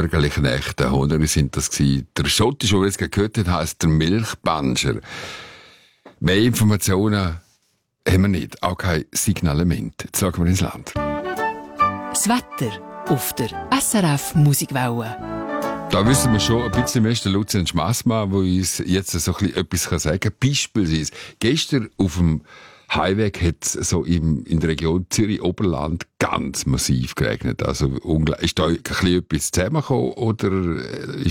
bürgerlichen echten Hunde sind das gewesen. Der schottische, den wir jetzt gerade gehört haben, heisst der Milchbanscher. Mehr Informationen haben wir nicht, auch kein Signalement. Jetzt schauen wir ins Land. Das Wetter auf der SRF Musikwelle. Da wissen wir schon ein bisschen mehr, der Lucian Schmassmann, der uns jetzt so etwas sagen kann. Beispielsweise, gestern auf dem Highway hat es so in der Region Zürich-Oberland ganz massiv geregnet. Also, ist da ein bisschen etwas zusammengekommen oder